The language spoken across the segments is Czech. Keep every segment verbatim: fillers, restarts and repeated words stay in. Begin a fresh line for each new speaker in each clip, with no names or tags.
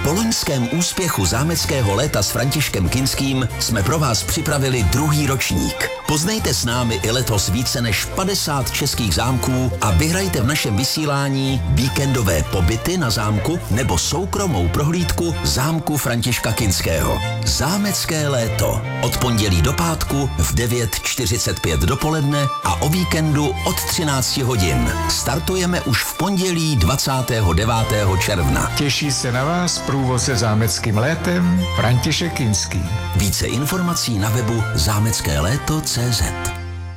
Po loňském úspěchu zámeckého léta s Františkem Kinským jsme pro vás připravili druhý ročník. Poznejte s námi i letos více než padesát českých zámků a vyhrajte v našem vysílání víkendové pobyty na zámku nebo soukromou prohlídku zámku Františka Kinského. Zámecké léto. Od pondělí do pátku v devět čtyřicet pět dopoledne a o víkendu od třináct hodin. Startujeme už v pondělí dvacátého devátého června.
Těší se na vás průvodce zámeckým létem František Kinský.
Více informací na webu zámecké léto tečka cé zet.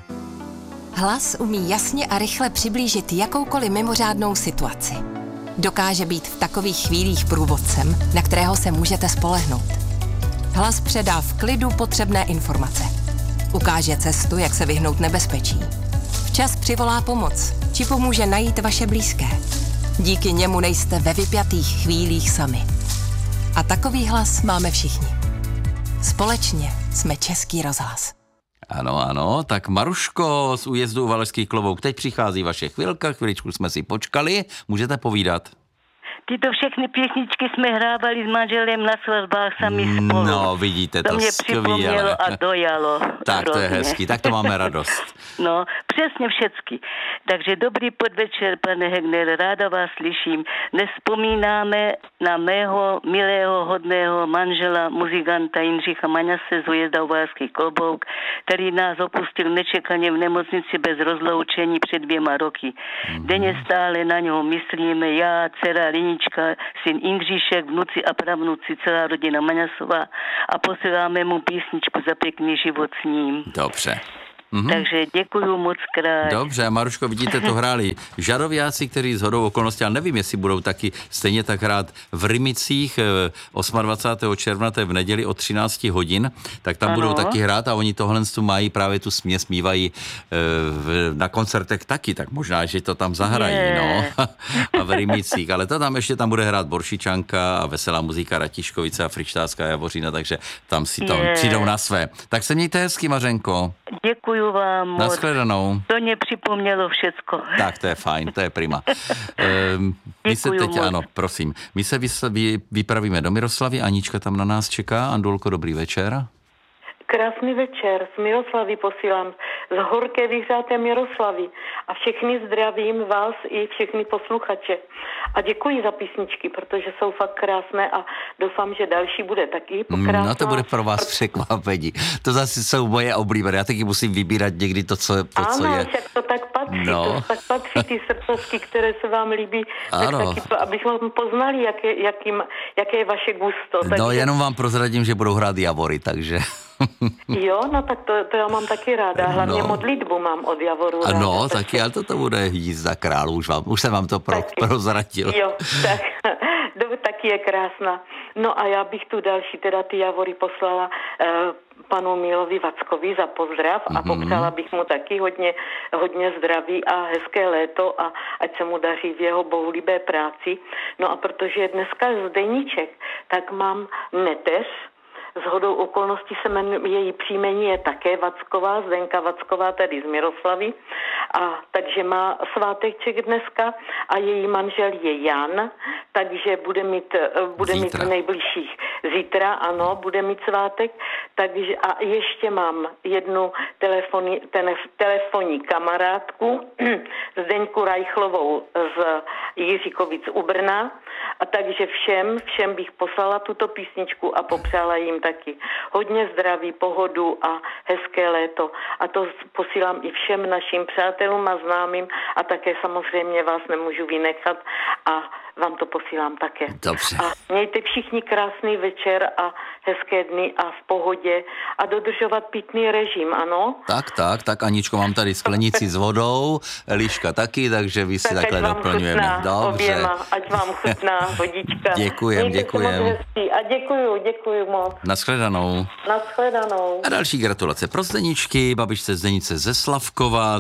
Hlas umí jasně a rychle přiblížit jakoukoliv mimořádnou situaci. Dokáže být v takových chvílích průvodcem, na kterého se můžete spolehnout. Hlas předá v klidu potřebné informace. Ukáže cestu, jak se vyhnout nebezpečí. Včas přivolá pomoc, či pomůže najít vaše blízké. Díky němu nejste ve vypjatých chvílích sami. A takový hlas máme všichni. Společně jsme Český rozhlas.
Ano, ano, tak Maruško z újezdu Valašský Klobouk, teď přichází vaše chvilka, chviličku jsme si počkali, můžete povídat.
Tyto všechny pěsničky jsme hrávali s manželem na svatbách sami spolu.
No, vidíte, to,
to mě
skvěle.
připomnělo a dojalo.
Tak,
hrozně.
to je hezký, tak to máme radost.
No, přesně všecky. Takže dobrý podvečer, pane Hegner, ráda vás slyším. Dnes vzpomínáme na mého milého, hodného manžela, muzikanta Jindřicha Maňase z újezda Valašský Klobouk, který nás opustil nečekaně v nemocnici bez rozloučení před dvěma roky. Mm-hmm. Denně stále na něho myslíme, já, dcera Linička, syn Jindříšek, vnuci a pravnuci, celá rodina Maňasová a posíláme mu písničku za pěkný život s ním.
Dobře. Mhm.
Takže děkuju moc krát.
Dobře, Maruško, vidíte, to hráli žaroviáci, kteří shodou okolností, ale nevím, jestli budou taky stejně tak hrát v Rimicích dvacátého osmého června, to je v neděli od třináct hodin, tak tam ano. budou taky hrát a oni tohle mají právě tu směs, mývají na koncertech taky, tak možná, že to tam zahrají, je. no. A v Rimicích, ale to tam ještě tam bude hrát Boršičanka a veselá muzika Ratiškovice a Fričtářská Javořina, takže tam si to je. přijdou na své. Tak se mějte hezky, Mařenko.
Děkuju vám moc.
Nashledanou.
To mě připomnělo všecko.
Tak, to je fajn, to je prima. Ehm, my se teď, moc. ano, prosím, my se vysl, vy, vypravíme do Miroslavy, Anička tam na nás čeká. Andulko, dobrý večer.
Krásný večer, z Miroslavy posílám, z horké vyhřáté Miroslavy a všechny zdravím vás i všechny posluchače. A děkuji za písničky, protože jsou fakt krásné a doufám, že další bude taky krásná.
No to bude pro vás překvapení. To zase jsou moje oblíbené. Já taky musím vybírat někdy to, co, to,
ano,
co je.
Ano, však to tak patří.
No.
To tak patří ty srdcovky, které se vám líbí.
Ano.
Tak taky, abychom poznali, jaké, jakým, jaké je vaše gusto.
No
takže...
jenom vám prozradím, že budou hrát Javory, takže...
Jo, no tak to, to já mám taky ráda. Hlavně no. modlitbu mám od Javoru ráda.
No, taky, ale to, to bude jízda králu. Už, vám, už jsem vám to pro, prozradil.
Jo, tak, taky je krásná. No a já bych tu další, teda ty Javory poslala eh, panu Milovi Vackovi za pozdrav a mm-hmm. popřála bych mu taky hodně, hodně zdraví a hezké léto a ať se mu daří v jeho bohulibé práci. No a protože dneska Zdeníček, tak mám neteř. Shodou okolností se jmenuje, její příjmení je také Vacková, Zdenka Vacková, tedy z Miroslavy. A takže má sváteček dneska a její manžel je Jan, takže bude mít, bude mít v nejbližších zítra, ano, bude mít svátek. Takže a ještě mám jednu telefoni, telef, telefonní kamarádku, Zdeňku Rajchlovou z Jiříkovic u Brna. A takže všem, všem bych poslala tuto písničku a popřála jim taky hodně zdraví, pohodu a hezké léto. A to posílám i všem našim přátelům a známým a také samozřejmě vás nemůžu vynechat a vám to posílám také.
Dobře.
A mějte všichni krásný večer a hezké dny a v pohodě a dodržovat pitný režim, ano?
Tak, tak, tak Aničko, mám tady sklenici s vodou, Eliška taky, takže vy si tak takhle doplňujeme.
Chutná, dobře. Oběma, ať vám chutná vodička.
Děkujem, děkujem.
A děkuju, děkuju moc.
Nashledanou.
Nashledanou.
A další gratulace pro Zdeničky, babičce Zdenice ze Slavkova, Zlaté hory.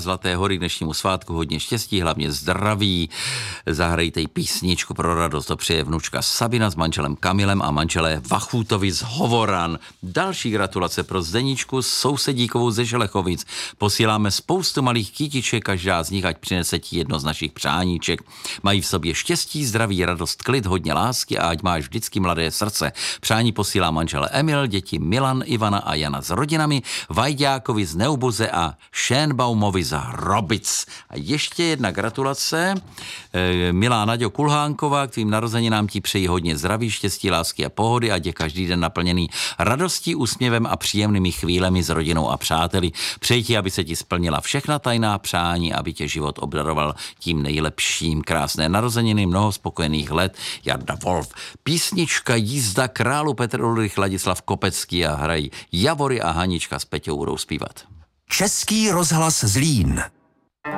Hory k dnešnímu svátku hodně štěstí, hlavně zdraví. Zahrajte jí písničku pro radost, to přeje vnučka Sabina s manželem Kamilem a manželé Vachutovi z Hovoran. Další gratulace pro Zdeničku s sousedíkovou ze Želechovic. Posíláme spoustu malých kytiček, každá z nich ať přinese ti jedno z našich přáníček. Mají v sobě štěstí, zdraví, radost, klid, hodně lásky a ať máš vždycky mladé srdce. Přání posílá manžel Emil, děti Milan, Ivana a Jana s rodinami, Vajďákovi z Neubuze a Šénbaumovi z Hrobic. A ještě jedna gratulace. E, milá Naďo Kulhánková, k tvým narozeninám ti přeji hodně zdraví, štěstí, lásky a pohody, ať je každý den naplněný radostí, úsměvem a příjemnými chvílemi s rodinou a přáteli. Přeji ti, aby se ti splnila všechna tajná přání, aby tě život obdaroval tím nejlepším. Krásné narozeniny, mnoho spokojených let. Jarda Wolf. Písnička Jízda králu Petr Ulrich, Ladislav Kopecký a hrají Javory a Hanička s Peťou budou zpívat.
Český rozhlas Zlín.